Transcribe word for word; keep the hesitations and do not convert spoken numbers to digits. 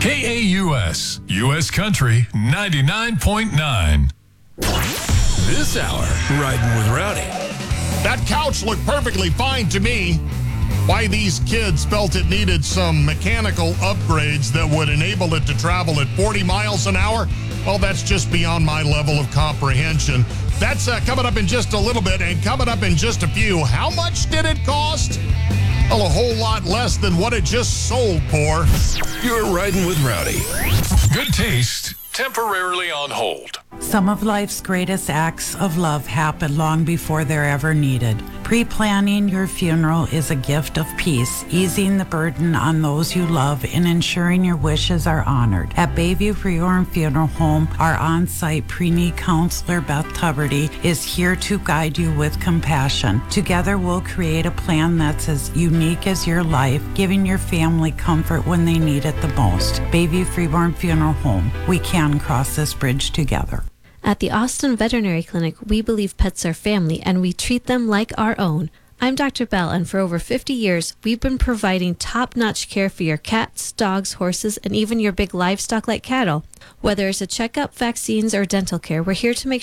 K A U S, U S Country ninety-nine point nine. This hour, Riding with Rowdy. That couch looked perfectly fine to me. Why these kids felt it needed some mechanical upgrades that would enable it to travel at forty miles an hour, well, that's just beyond my level of comprehension. That's uh, coming up in just a little bit, and coming up in just a few. How much did it cost? Well, a whole lot less than what it just sold for. You're Riding with Rowdy. Good taste, temporarily on hold. Some of life's greatest acts of love happen long before they're ever needed. Pre-planning your funeral is a gift of peace, easing the burden on those you love and ensuring your wishes are honored. At Bayview Reorm Funeral Home, our on-site pre-need counselor, Beth Tuberty, is here to guide you with compassion. Together, we'll create a plan that's as unique as your life, giving your family comfort when they need it the most. Bayview Reorm Funeral Home. We can cross this bridge together. At the Austin Veterinary Clinic, we believe pets are family and we treat them like our own. I'm Doctor Bell, and for over fifty years, we've been providing top-notch care for your cats, dogs, horses, and even your big livestock like cattle. Whether it's a checkup, vaccines, or dental care, we're here to make